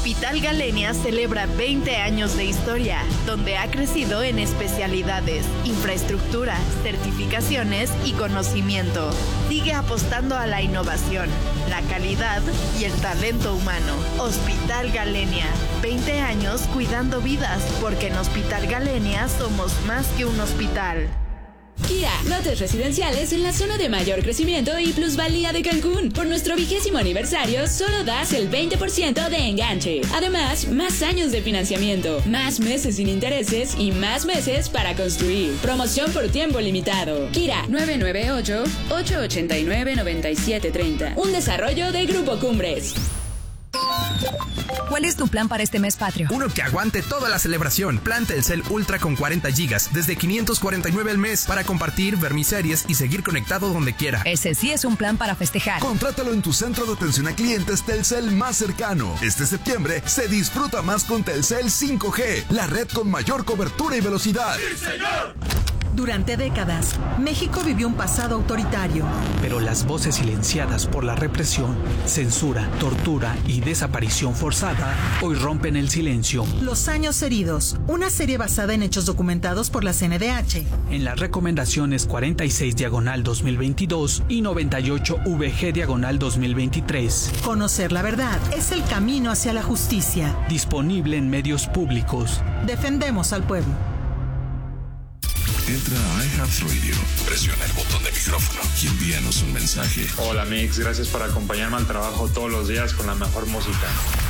Hospital Galenia celebra 20 años de historia, donde ha crecido en especialidades, infraestructura, certificaciones y conocimiento. Sigue apostando a la innovación, la calidad y el talento humano. Hospital Galenia, 20 años cuidando vidas, porque en Hospital Galenia somos más que un hospital. Kia, lotes residenciales en la zona de mayor crecimiento y plusvalía de Cancún. Por nuestro 20º aniversario, solo das el 20% de enganche. Además, más años de financiamiento, más meses sin intereses y más meses para construir. Promoción por tiempo limitado. Kia, 998-889-9730. Un desarrollo de Grupo Cumbres. ¿Cuál es tu plan para este mes patrio? Uno que aguante toda la celebración. Plan Telcel Ultra con 40 gigas, desde 549 al mes, para compartir, ver mis series y seguir conectado donde quiera. Ese sí es un plan para festejar. Contrátalo en tu centro de atención a clientes Telcel más cercano. Este septiembre se disfruta más con Telcel 5G, la red con mayor cobertura y velocidad. ¡Sí, señor! Durante décadas, México vivió un pasado autoritario. Pero las voces silenciadas por la represión, censura, tortura y desaparición forzada hoy rompen el silencio. Los años heridos, una serie basada en hechos documentados por la CNDH. En las recomendaciones 46/2022 y 98VG/2023. Conocer la verdad es el camino hacia la justicia. Disponible en medios públicos. Defendemos al pueblo. Entra a iHeartRadio, presiona el botón de micrófono y envíanos un mensaje. Hola Mix, gracias por acompañarme al trabajo todos los días con la mejor música.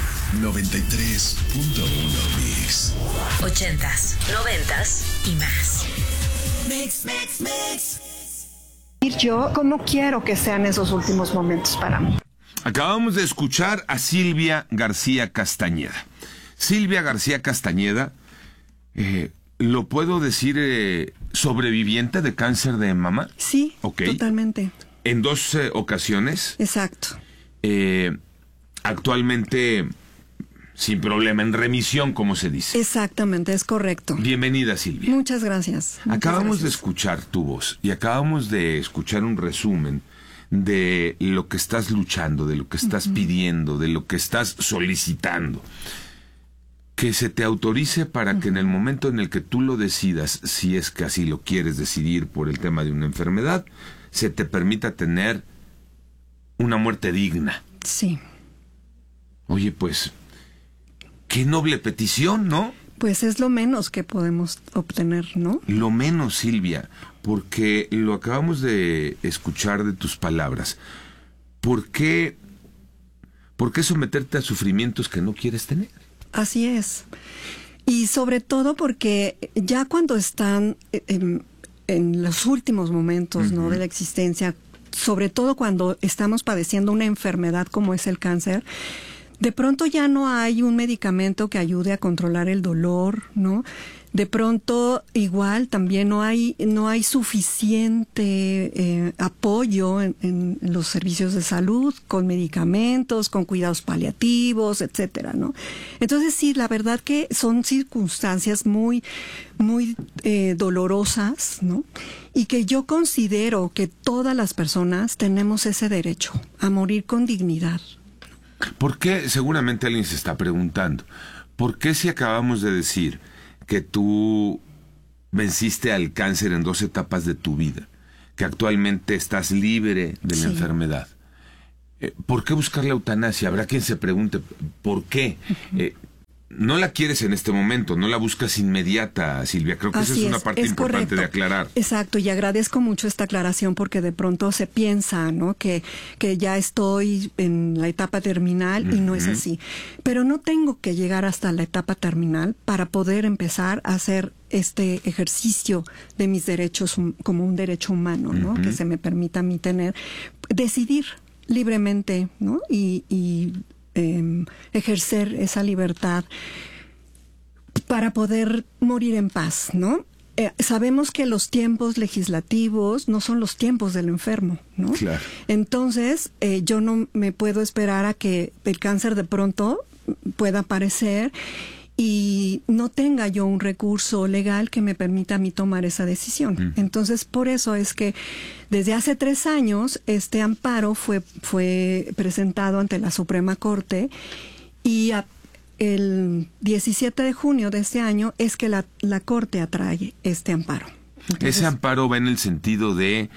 93.1 Mix. 80s, 90s y más. Mix. Yo, ¿cómo quiero que sean esos últimos momentos para mí? Acabamos de escuchar a Silvia García Castañeda. Silvia García Castañeda, ¿lo puedo decir sobreviviente de cáncer de mama? Sí, okay. Totalmente. En 2 ocasiones. Exacto. Actualmente sin problema, en remisión, como se dice. Exactamente, es correcto. Bienvenida, Silvia. Muchas gracias. Acabamos de escuchar tu voz y acabamos de escuchar un resumen de lo que estás luchando, de lo que estás pidiendo, de lo que estás solicitando. Que se te autorice para que en el momento en el que tú lo decidas, si es que así lo quieres decidir por el tema de una enfermedad, se te permita tener una muerte digna. Sí. Oye, pues, qué noble petición, ¿no? Pues es lo menos que podemos obtener, ¿no? Lo menos, Silvia, porque lo acabamos de escuchar de tus palabras. ¿Por qué someterte a sufrimientos que no quieres tener? Así es. Y sobre todo porque ya cuando están en los últimos momentos, ¿no?, de la existencia, sobre todo cuando estamos padeciendo una enfermedad como es el cáncer, de pronto ya no hay un medicamento que ayude a controlar el dolor, ¿no? De pronto igual también no hay suficiente apoyo en los servicios de salud, con medicamentos, con cuidados paliativos, etcétera, ¿no? Entonces sí, la verdad que son circunstancias muy dolorosas, ¿no? Y que yo considero que todas las personas tenemos ese derecho a morir con dignidad. ¿Por qué? Seguramente alguien se está preguntando, ¿por qué si acabamos de decir que tú venciste al cáncer en 2 etapas de tu vida, que actualmente estás libre de la enfermedad? ¿Por qué buscar la eutanasia? Habrá quien se pregunte, ¿por qué? No la quieres en este momento, no la buscas inmediata, Silvia. Creo que esa es una parte importante de aclarar. Exacto, y agradezco mucho esta aclaración porque de pronto se piensa, ¿no?, que ya estoy en la etapa terminal y no es así. Pero no tengo que llegar hasta la etapa terminal para poder empezar a hacer este ejercicio de mis derechos como un derecho humano, ¿no? Que se me permita a mí decidir libremente, ¿no? Y ejercer esa libertad para poder morir en paz, ¿no? Sabemos que los tiempos legislativos no son los tiempos del enfermo, ¿no? Claro. Entonces, yo no me puedo esperar a que el cáncer de pronto pueda aparecer y no tenga yo un recurso legal que me permita a mí tomar esa decisión. Entonces, por eso es que desde hace 3 años este amparo fue presentado ante la Suprema Corte y el 17 de junio de este año es que la Corte atrae este amparo. Entonces, ese amparo va en el sentido de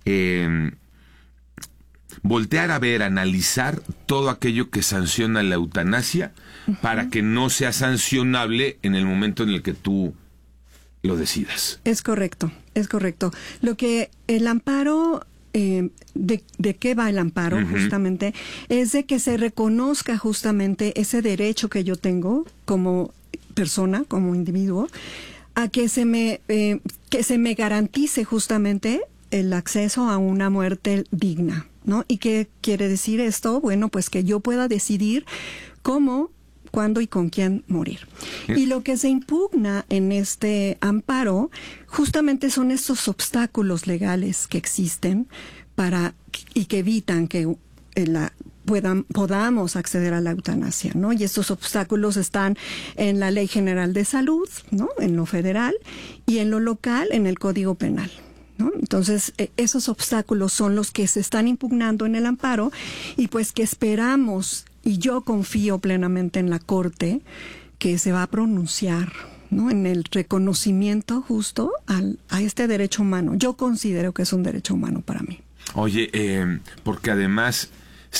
voltear a ver, analizar todo aquello que sanciona la eutanasia para que no sea sancionable en el momento en el que tú lo decidas. Es correcto, es correcto. Lo que el amparo, de qué va el amparo justamente, es de que se reconozca justamente ese derecho que yo tengo como persona, como individuo, a que se me garantice justamente el acceso a una muerte digna, ¿no? ¿Y qué quiere decir esto? Bueno, pues que yo pueda decidir cómo, cuándo y con quién morir. Y lo que se impugna en este amparo justamente son estos obstáculos legales que existen y que evitan que podamos acceder a la eutanasia, ¿no? Y estos obstáculos están en la Ley General de Salud, ¿no? En lo federal, y en lo local, en el Código Penal, ¿no? Entonces, esos obstáculos son los que se están impugnando en el amparo y pues que esperamos, y yo confío plenamente en la Corte, que se va a pronunciar, ¿no? En el reconocimiento justo a este derecho humano. Yo considero que es un derecho humano para mí. Oye, porque además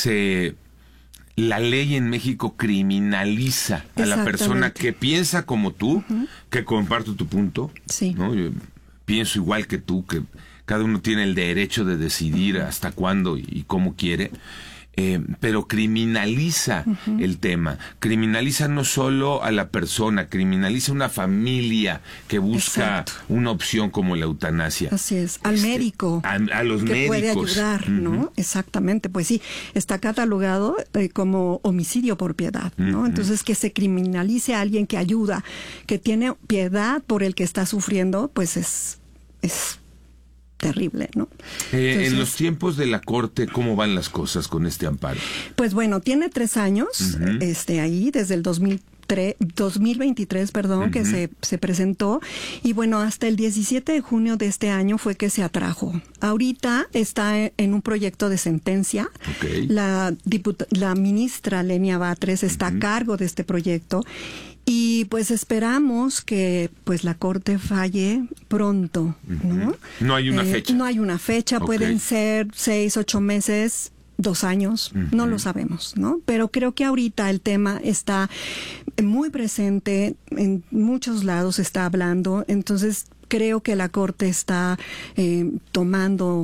la ley en México criminaliza a la persona que piensa como tú, que comparto tu punto, sí, ¿no? Yo pienso igual que tú, que cada uno tiene el derecho de decidir hasta cuándo y cómo quiere, pero criminaliza el tema, criminaliza no solo a la persona, criminaliza una familia que busca una opción como la eutanasia. Así es, al médico, a los que médicos puede ayudar, ¿no? Exactamente, pues sí, está catalogado como homicidio por piedad, ¿no? Entonces, que se criminalice a alguien que ayuda, que tiene piedad por el que está sufriendo, pues es terrible, ¿no? Entonces, en los tiempos de la Corte, ¿cómo van las cosas con este amparo? Pues bueno, tiene 3 años, ahí, desde el 2023, que se presentó, y bueno, hasta el 17 de junio de este año fue que se atrajo. Ahorita está en un proyecto de sentencia. Okay. La ministra Lenia Batres está a cargo de este proyecto. Y pues esperamos que pues la Corte falle pronto, ¿no? No hay una fecha. No hay una fecha, pueden ser 6, 8 meses, 2 años, no lo sabemos, ¿no? Pero creo que ahorita el tema está muy presente, en muchos lados se está hablando, entonces creo que la Corte está tomando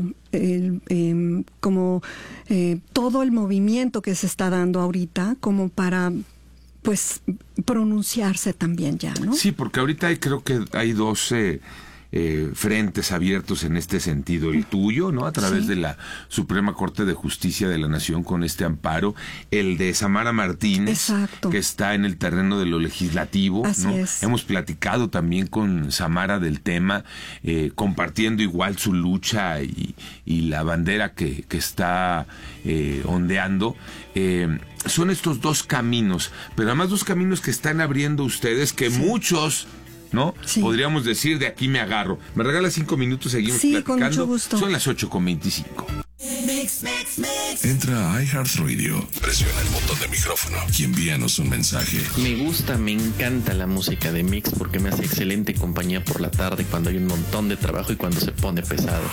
todo el movimiento que se está dando ahorita como para pues pronunciarse también ya, ¿no? Sí, porque ahorita creo que hay 2 frentes abiertos en este sentido. El tuyo, ¿no? A través de la Suprema Corte de Justicia de la Nación con este amparo. El de Samara Martínez, que está en el terreno de lo legislativo, así ¿no? es. Hemos platicado también con Samara del tema, compartiendo igual su lucha y la bandera que está ondeando. Son estos 2 caminos, pero además 2 caminos que están abriendo ustedes, que muchos, ¿no? Sí. Podríamos decir, de aquí me agarro. ¿Me regalas 5 minutos? Seguimos platicando. Con mucho gusto. Son las 8:25. Entra a iHeartRadio, presiona el botón de micrófono y envíanos un mensaje. Me encanta la música de Mix porque me hace excelente compañía por la tarde cuando hay un montón de trabajo y cuando se pone pesado.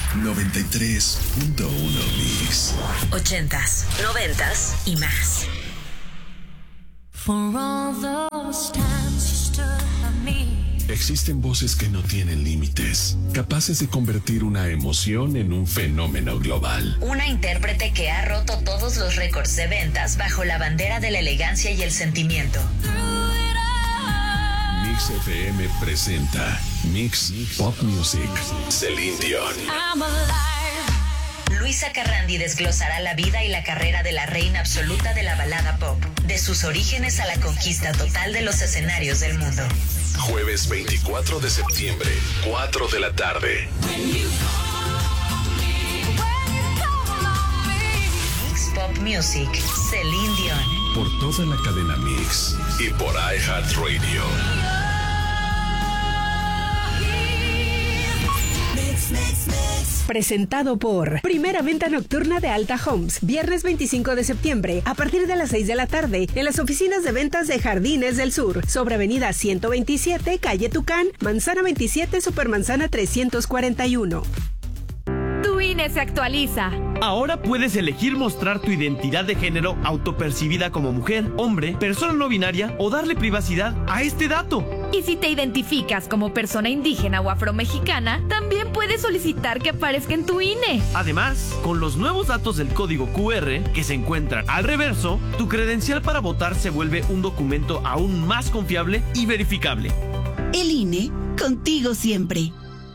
93.1 Mix. 80s, 90s y más. For all those times you stood by me. Existen voces que no tienen límites, capaces de convertir una emoción en un fenómeno global. Una intérprete que ha roto todos los récords de ventas bajo la bandera de la elegancia y el sentimiento. Mix FM presenta Mix Pop Music, Celine Dion. Luisa Carrandi desglosará la vida y la carrera de la reina absoluta de la balada pop, de sus orígenes a la conquista total de los escenarios del mundo. Jueves 24 de septiembre, 4 de la tarde. Mix Pop Music, Celine Dion. Por toda la cadena Mix y por iHeartRadio. Mix, mix, mix. Presentado por Primera Venta Nocturna de Alta Homes. Viernes 25 de septiembre, a partir de las 6 de la tarde, en las oficinas de ventas de Jardines del Sur, sobre Avenida 127, Calle Tucán, Manzana 27, Supermanzana 341. Tu INE se actualiza. Ahora puedes elegir mostrar tu identidad de género autopercibida como mujer, hombre, persona no binaria o darle privacidad a este dato. Y si te identificas como persona indígena o afromexicana, también puedes solicitar que aparezca en tu INE. Además, con los nuevos datos del código QR que se encuentran al reverso, tu credencial para votar se vuelve un documento aún más confiable y verificable. El INE, contigo siempre.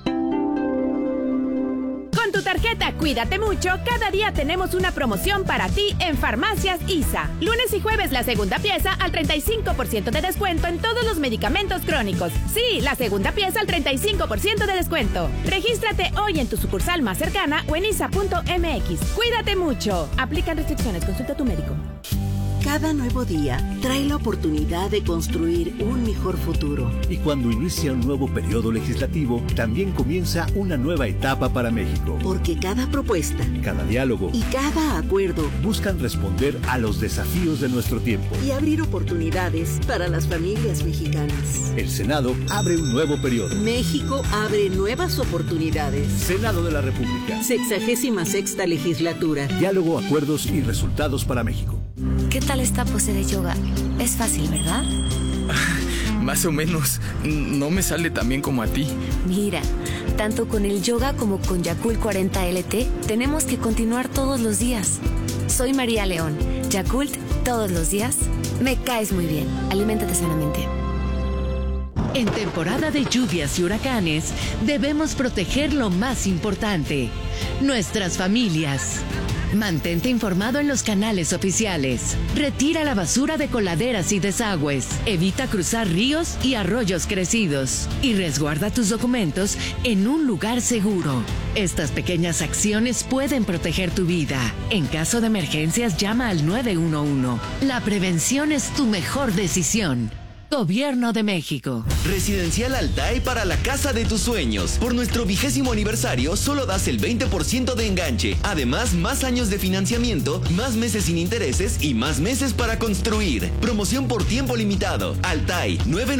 Con tu tarjeta Cuídate Mucho, cada día tenemos una promoción para ti en Farmacias ISA. Lunes y jueves la segunda pieza al 35% de descuento en todos los medicamentos crónicos. Sí, la segunda pieza al 35% de descuento. Regístrate hoy en tu sucursal más cercana o en isa.mx. Cuídate mucho. Aplican restricciones. Consulta a tu médico. Cada nuevo día trae la oportunidad de construir un mejor futuro. Y cuando inicia un nuevo periodo legislativo, también comienza una nueva etapa para México. Porque cada propuesta, cada diálogo y cada acuerdo buscan responder a los desafíos de nuestro tiempo y abrir oportunidades para las familias mexicanas. El Senado abre un nuevo periodo. México abre nuevas oportunidades. Senado de la República. 66ª legislatura. Diálogo, acuerdos y resultados para México. ¿Qué tal esta pose de yoga? Es fácil, ¿verdad? Más o menos. No me sale tan bien como a ti. Mira, tanto con el yoga como con Yakult 40 LT, tenemos que continuar todos los días. Soy María León. Yakult, todos los días. Me caes muy bien. Aliméntate sanamente. En temporada de lluvias y huracanes, debemos proteger lo más importante: nuestras familias. Mantente informado en los canales oficiales. Retira la basura de coladeras y desagües. Evita cruzar ríos y arroyos crecidos. Y resguarda tus documentos en un lugar seguro. Estas pequeñas acciones pueden proteger tu vida. En caso de emergencias, llama al 911. La prevención es tu mejor decisión. Gobierno de México. Residencial Altai para la casa de tus sueños. Por nuestro 20º aniversario solo das el 20% de enganche. Además, más años de financiamiento, más meses sin intereses y más meses para construir. Promoción por tiempo limitado. Altai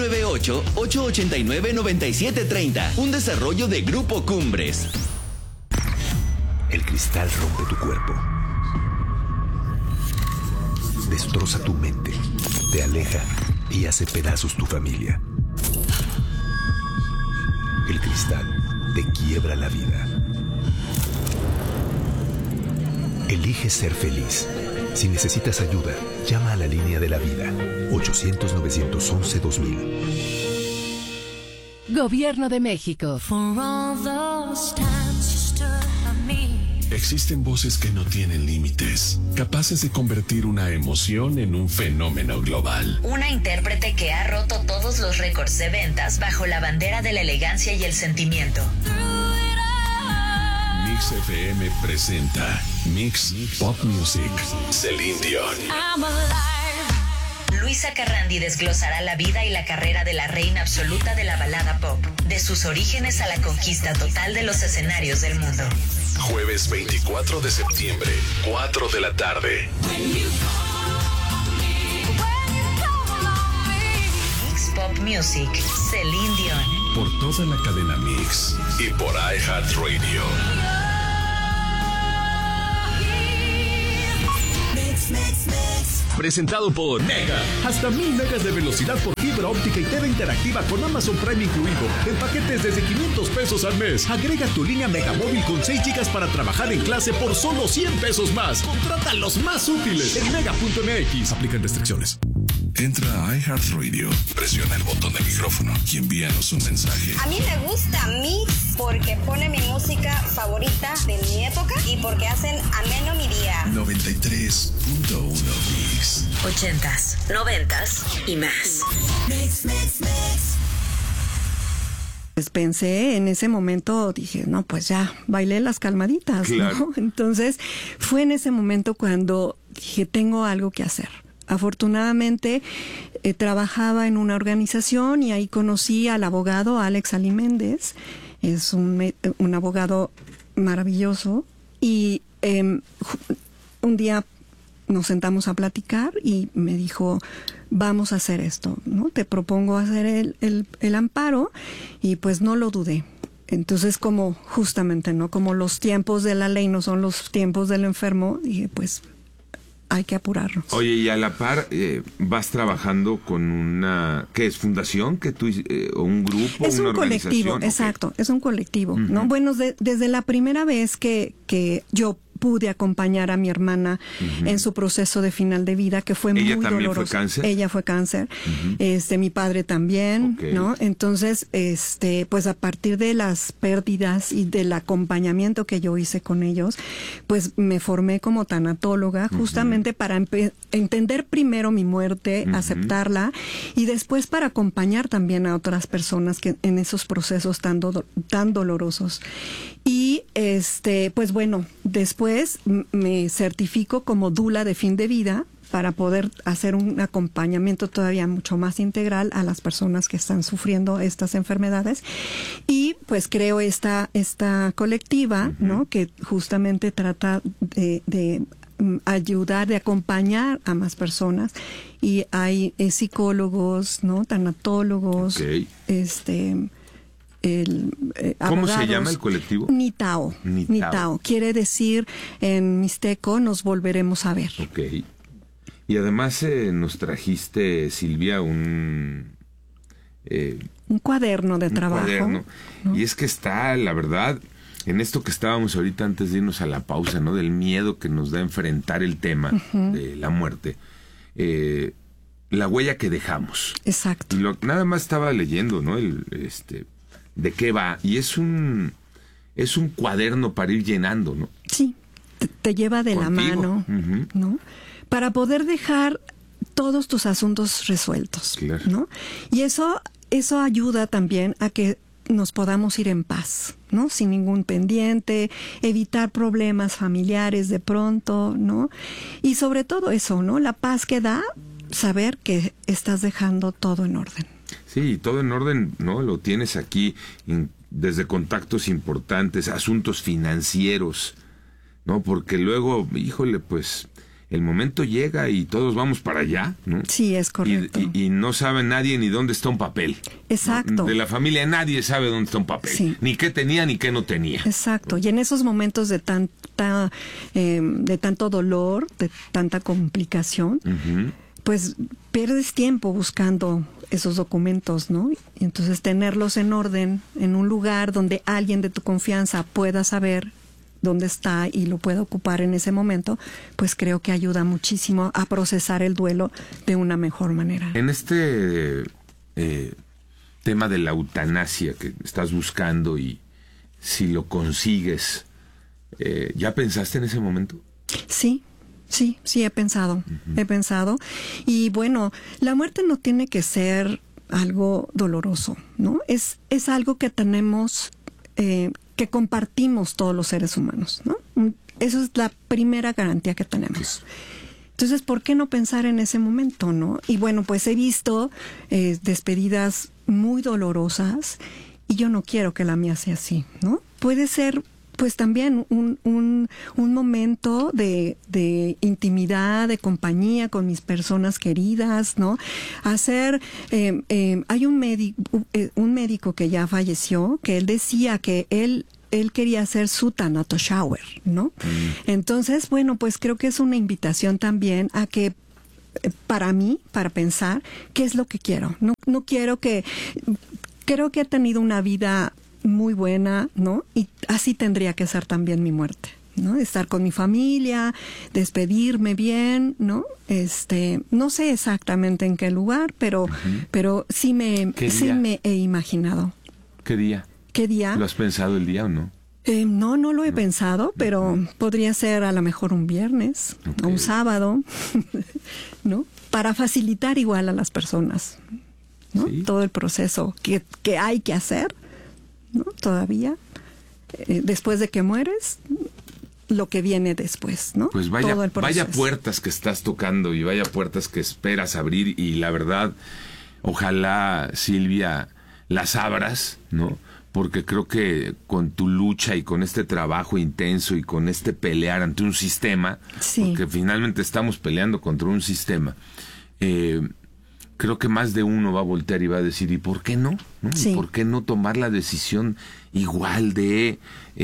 998-889-9730. Un desarrollo de Grupo Cumbres. El cristal rompe tu cuerpo. Destroza tu mente. Te aleja y hace pedazos tu familia. El cristal te quiebra la vida. Elige ser feliz. Si necesitas ayuda, llama a la línea de la vida. 800-911-2000. Gobierno de México. Existen voces que no tienen límites, capaces de convertir una emoción en un fenómeno global. Una intérprete que ha roto todos los récords de ventas bajo la bandera de la elegancia y el sentimiento. Mix FM presenta Mix Pop Music. Celine Dion. Luisa Carrandi desglosará la vida y la carrera de la reina absoluta de la balada pop, de sus orígenes a la conquista total de los escenarios del mundo. Jueves 24 de septiembre, 4 de la tarde. Mix Pop Music, Celine Dion. Por toda la cadena Mix y por iHeartRadio. Presentado por Mega. Hasta 1000 megas de velocidad por fibra óptica y TV interactiva con Amazon Prime incluido. En paquetes desde 500 pesos al mes. Agrega tu línea Mega Móvil con 6 gigas para trabajar en clase por solo 100 pesos más. Contrata los más útiles en mega.mx. Aplican restricciones. Entra a iHeartRadio, presiona el botón de micrófono y envíanos un mensaje. A mí me gusta Mix porque pone mi música favorita de mi época y porque hacen ameno mi día. 93.1 Mix. 80s, 90s y más. Mix, mix, mix. Pues pensé en ese momento, dije, no, pues ya, bailé las calmaditas, claro, ¿no? Entonces fue en ese momento cuando dije, tengo algo que hacer. Afortunadamente trabajaba en una organización y ahí conocí al abogado Alex Ali Méndez. Es un abogado maravilloso. Y un día nos sentamos a platicar y me dijo, vamos a hacer esto, ¿no? Te propongo hacer el amparo, y pues no lo dudé. Entonces, como justamente, ¿no? Como los tiempos de la ley no son los tiempos del enfermo, dije, pues hay que apurarnos. Oye, y a la par vas trabajando con una, ¿qué es? ¿Fundación? ¿Que tú, o un grupo? Es una un colectivo, organización? exacto, es un colectivo, ¿no? Bueno, desde la primera vez que yo pude acompañar a mi hermana en su proceso de final de vida, que fue muy doloroso. ¿Ella también fue cáncer? Ella fue cáncer. Mi padre también, ¿no? Entonces, pues a partir de las pérdidas y del acompañamiento que yo hice con ellos, pues me formé como tanatóloga, justamente para entender primero mi muerte, aceptarla, y después para acompañar también a otras personas que en esos procesos tan dolorosos. Y pues bueno, después me certifico como dula de fin de vida para poder hacer un acompañamiento todavía mucho más integral a las personas que están sufriendo estas enfermedades. Y pues creo esta colectiva, ¿no? Que justamente trata de ayudar, de acompañar a más personas. Y hay psicólogos, ¿no? Tanatólogos, ¿Cómo se llama el colectivo? Nitao. Quiere decir en mixteco, nos volveremos a ver. Ok. Y además nos trajiste, Silvia, un cuaderno de trabajo. Cuaderno. ¿No? Y es que está, la verdad, en esto que estábamos ahorita antes de irnos a la pausa, ¿no? Del miedo que nos da enfrentar el tema de la muerte. La huella que dejamos. Exacto. Y nada más estaba leyendo, ¿no? De qué va, y es un cuaderno para ir llenando, ¿no? Sí, te lleva de la mano, ¿no? Para poder dejar todos tus asuntos resueltos, claro, ¿no? Y eso ayuda también a que nos podamos ir en paz, ¿no? Sin ningún pendiente, evitar problemas familiares de pronto, ¿no? Y sobre todo eso, ¿no? La paz que da saber que estás dejando todo en orden. Sí, todo en orden, ¿no? Lo tienes aquí, desde contactos importantes, asuntos financieros, ¿no? Porque luego, híjole, pues el momento llega y todos vamos para allá, ¿no? Sí, es correcto. Y no sabe nadie ni dónde está un papel. Exacto. ¿No? De la familia nadie sabe dónde está un papel. Sí. Ni qué tenía ni qué no tenía. Exacto. Y en esos momentos de tanto dolor, de tanta complicación, pues pierdes tiempo buscando esos documentos, ¿no? Y entonces tenerlos en orden, en un lugar donde alguien de tu confianza pueda saber dónde está y lo pueda ocupar en ese momento, pues creo que ayuda muchísimo a procesar el duelo de una mejor manera. En este tema de la eutanasia que estás buscando, y si lo consigues, ¿ya pensaste en ese momento? Sí, he pensado. Y bueno, la muerte no tiene que ser algo doloroso, ¿no? Es algo que tenemos, que compartimos todos los seres humanos, ¿no? Esa es la primera garantía que tenemos. Entonces, ¿por qué no pensar en ese momento, no? Y bueno, pues he visto despedidas muy dolorosas, y yo no quiero que la mía sea así, ¿no? Puede ser pues también un momento de intimidad, de compañía con mis personas queridas, ¿no? Hay un médico que ya falleció, que él decía que él quería hacer su Thanato Shower, ¿no? Entonces, bueno, pues creo que es una invitación también a que, para mí, para pensar qué es lo que quiero. No quiero creo que he tenido una vida muy buena, ¿no? Y así tendría que ser también mi muerte, ¿no? Estar con mi familia, despedirme bien, ¿no? No sé exactamente en qué lugar, pero sí me he imaginado. ¿Qué día? ¿Lo has pensado el día o no? No lo he pensado, pero podría ser a lo mejor un viernes o un sábado, ¿no? Para facilitar igual a las personas, ¿no? ¿Sí? Todo el proceso que hay que hacer, ¿no? Todavía, después de que mueres, lo que viene después, ¿no? Pues vaya puertas que estás tocando y vaya puertas que esperas abrir, y la verdad, ojalá, Silvia, las abras, ¿no? porque creo que con tu lucha y con este trabajo intenso y con este pelear ante un sistema, porque finalmente estamos peleando contra un sistema, creo que más de uno va a voltear y va a decir, ¿y por qué no? ¿Y por qué no tomar la decisión igual de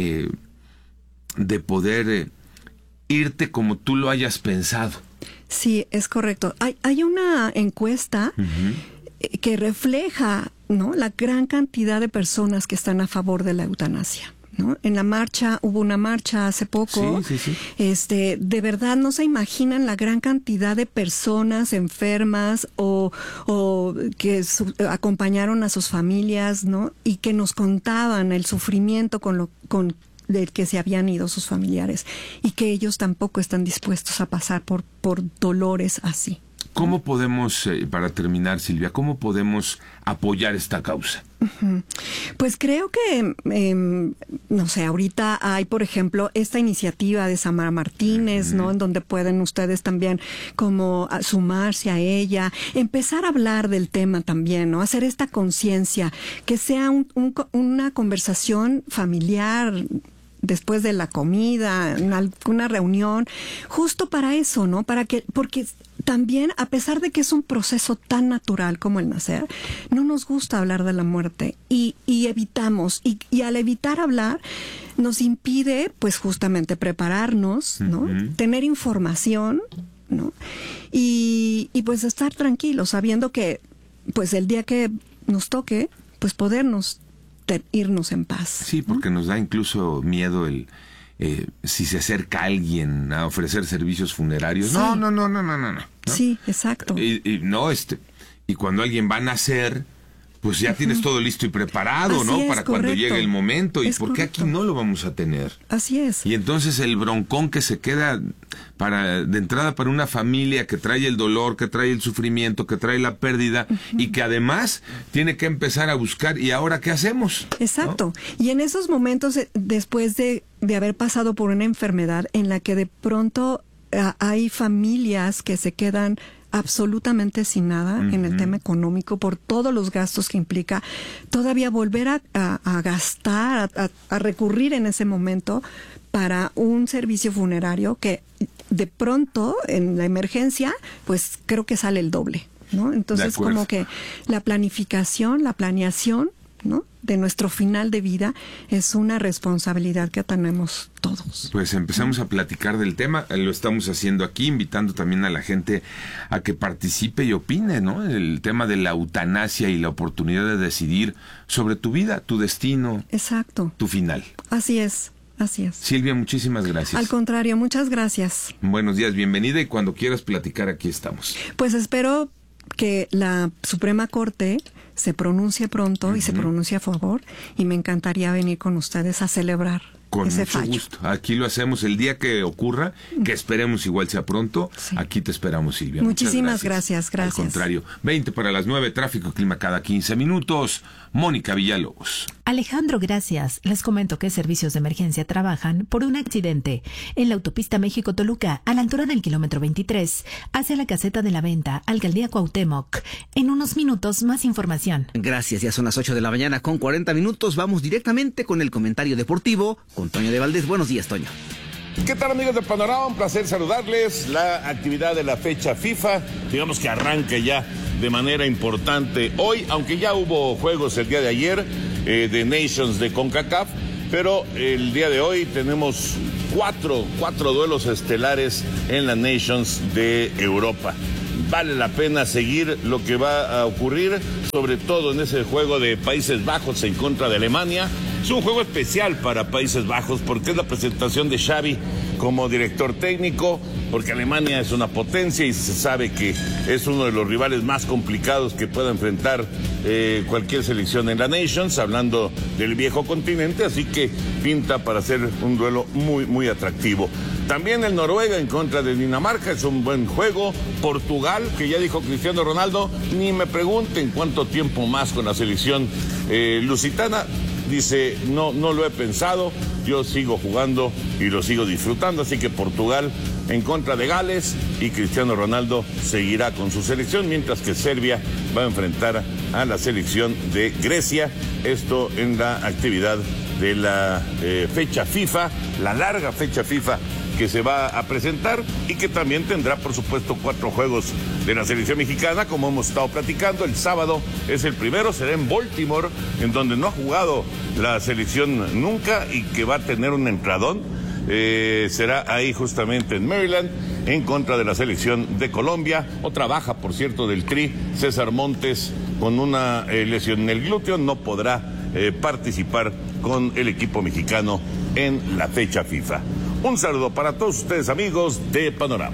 poder irte como tú lo hayas pensado? Sí, es correcto. Hay una encuesta que refleja, ¿no?, la gran cantidad de personas que están a favor de la eutanasia, ¿no? En la marcha, hubo una marcha hace poco. De verdad no se imaginan la gran cantidad de personas enfermas o que acompañaron a sus familias, ¿no? Y que nos contaban el sufrimiento del que se habían ido sus familiares y que ellos tampoco están dispuestos a pasar por dolores así. ¿Cómo podemos, para terminar, Silvia, cómo podemos apoyar esta causa? Pues creo que, no sé, ahorita hay, por ejemplo, esta iniciativa de Samara Martínez, ¿no? En donde pueden ustedes también como sumarse a ella, empezar a hablar del tema también, ¿no? Hacer esta conciencia, que sea una conversación familiar después de la comida, en alguna reunión, justo para eso, ¿no? Porque también, a pesar de que es un proceso tan natural como el nacer, no nos gusta hablar de la muerte y evitamos, y al evitar hablar, nos impide, pues, justamente prepararnos, ¿no? Tener información, ¿no? Y pues estar tranquilos, sabiendo que, pues, el día que nos toque, pues, podernos irnos en paz. Sí, porque nos da incluso miedo si se acerca alguien a ofrecer servicios funerarios. Sí. No. Sí, exacto. Y cuando alguien va a nacer, pues ya tienes todo listo y preparado, Así ¿no? es, Para correcto. cuando llegue el momento. ¿Y Es por qué correcto. aquí no lo vamos a tener? Así es. Y entonces el broncón que se queda de entrada para una familia que trae el dolor, que trae el sufrimiento, que trae la pérdida y que además tiene que empezar a buscar, ¿y ahora qué hacemos? Exacto. ¿No? Y en esos momentos, después de haber pasado por una enfermedad en la que de pronto hay familias que se quedan absolutamente sin nada en el tema económico por todos los gastos que implica, todavía volver a gastar, a recurrir en ese momento para un servicio funerario que de pronto en la emergencia pues creo que sale el doble, ¿no? Entonces como que la planificación, la planeación, ¿no?, de nuestro final de vida es una responsabilidad que tenemos todos. Pues empezamos a platicar del tema, lo estamos haciendo aquí, invitando también a la gente a que participe y opine, ¿no? El tema de la eutanasia y la oportunidad de decidir sobre tu vida, tu destino. Exacto. Tu final. Así es. Así es. Silvia, muchísimas gracias. Al contrario, muchas gracias. Buenos días, bienvenida, y cuando quieras platicar, aquí estamos. Pues espero que la Suprema Corte se pronuncie pronto y se pronuncie a favor, y me encantaría venir con ustedes a celebrar con ese mucho fallo. Gusto. Aquí lo hacemos el día que ocurra, que esperemos igual sea pronto. Sí. Aquí te esperamos, Silvia. Muchísimas gracias. Al contrario, 20 para las 9, tráfico y clima cada 15 minutos. Mónica Villalobos. Alejandro, gracias. Les comento que servicios de emergencia trabajan por un accidente en la autopista México-Toluca, a la altura del kilómetro 23, hacia la caseta de la Venta, Alcaldía Cuauhtémoc. En unos minutos, más información. Gracias, ya son las 8 de la mañana con 40 minutos. Vamos directamente con el comentario deportivo con Toño de Valdés. Buenos días, Toño. ¿Qué tal, amigos de Panorama? Un placer saludarles. La actividad de la fecha FIFA, digamos que arranca ya de manera importante hoy, aunque ya hubo juegos el día de ayer de Nations de CONCACAF, pero el día de hoy tenemos cuatro duelos estelares en la Nations de Europa. Vale la pena seguir lo que va a ocurrir, sobre todo en ese juego de Países Bajos en contra de Alemania. Es un juego especial para Países Bajos porque es la presentación de Xavi como director técnico, porque Alemania es una potencia y se sabe que es uno de los rivales más complicados que pueda enfrentar cualquier selección en la Nations, hablando del viejo continente, así que pinta para ser un duelo muy, muy atractivo. También el Noruega en contra de Dinamarca, es un buen juego. Portugal, que ya dijo Cristiano Ronaldo, ni me pregunten cuánto tiempo más con la selección lusitana. Dice, no lo he pensado, yo sigo jugando y lo sigo disfrutando, así que Portugal en contra de Gales y Cristiano Ronaldo seguirá con su selección, mientras que Serbia va a enfrentar a la selección de Grecia. Esto en la actividad de la fecha FIFA, la larga fecha FIFA que se va a presentar y que también tendrá, por supuesto, 4 juegos de la selección mexicana, como hemos estado platicando. El sábado es el primero, será en Baltimore, en donde no ha jugado la selección nunca y que va a tener un entradón. Será ahí justamente en Maryland, en contra de la selección de Colombia. Otra baja, por cierto, del Tri, César Montes, con una lesión en el glúteo, no podrá participar con el equipo mexicano en la fecha FIFA. Un saludo para todos ustedes, amigos de Panorama.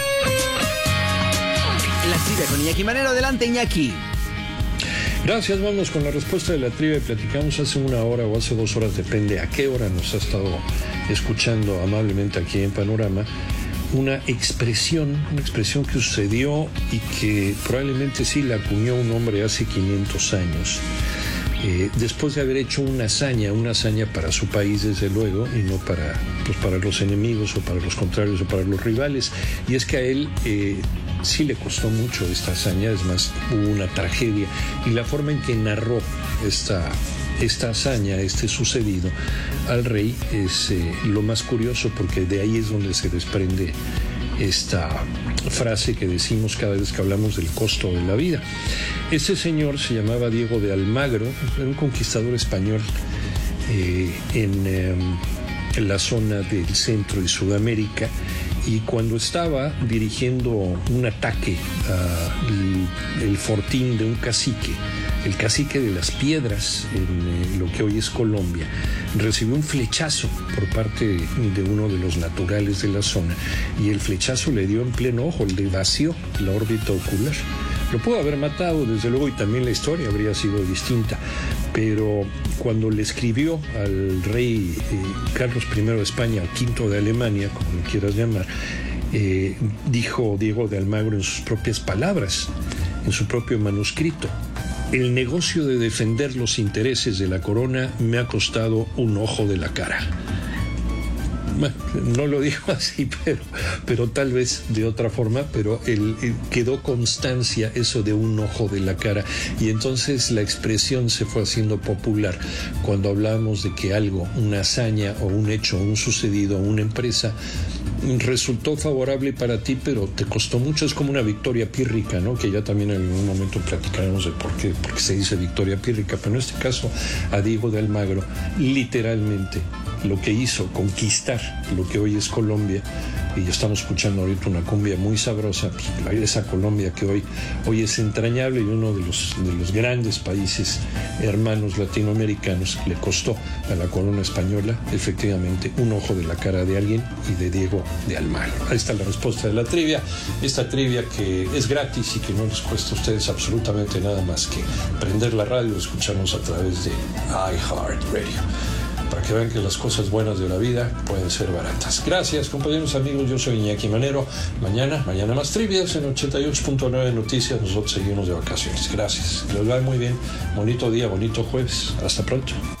La trivia con Iñaki Manero. Adelante, Iñaki. Gracias, vamos con la respuesta de la trivia. Platicamos hace 1 hora o hace 2 horas, depende a qué hora nos ha estado escuchando amablemente aquí en Panorama, una expresión que sucedió y que probablemente sí la acuñó un hombre hace 500 años. Después de haber hecho una hazaña para su país, desde luego, y no para los enemigos o para los contrarios o para los rivales. Y es que a él sí le costó mucho esta hazaña, es más, hubo una tragedia. Y la forma en que narró esta hazaña, este sucedido al rey, es lo más curioso, porque de ahí es donde se desprende esta frase que decimos cada vez que hablamos del costo de la vida. Ese señor se llamaba Diego de Almagro, era un conquistador español en la zona del centro y Sudamérica, y cuando estaba dirigiendo un ataque al fortín de un cacique, el cacique de las Piedras, en lo que hoy es Colombia, recibió un flechazo por parte de uno de los naturales de la zona, y el flechazo le dio en pleno ojo, le vació la órbita ocular. Lo pudo haber matado, desde luego, y también la historia habría sido distinta, pero cuando le escribió al rey Carlos I de España, V de Alemania, como lo quieras llamar, dijo Diego de Almagro en sus propias palabras, en su propio manuscrito: el negocio de defender los intereses de la corona me ha costado un ojo de la cara. Bueno, no lo dijo así, pero tal vez de otra forma, pero quedó constancia eso de un ojo de la cara, y entonces la expresión se fue haciendo popular cuando hablamos de que algo, una hazaña o un hecho, un sucedido, una empresa resultó favorable para ti, pero te costó mucho. Es como una victoria pírrica, ¿no? Que ya también en algún momento platicaremos de por qué se dice victoria pírrica, pero en este caso a Diego de Almagro, literalmente lo que hizo, conquistar lo que hoy es Colombia, y estamos escuchando ahorita una cumbia muy sabrosa, pues, esa Colombia que hoy es entrañable y uno de los grandes países hermanos latinoamericanos, le costó a la corona española efectivamente un ojo de la cara de alguien, y de Diego de Almagro. Ahí está la respuesta de la trivia, esta trivia que es gratis y que no les cuesta a ustedes absolutamente nada más que prender la radio y escucharnos a través de iHeartRadio, para que vean que las cosas buenas de la vida pueden ser baratas. Gracias, compañeros, amigos. Yo soy Iñaki Manero. Mañana más trivias en 88.9 Noticias. Nosotros seguimos de vacaciones. Gracias. Que les vaya muy bien. Bonito día, bonito jueves. Hasta pronto.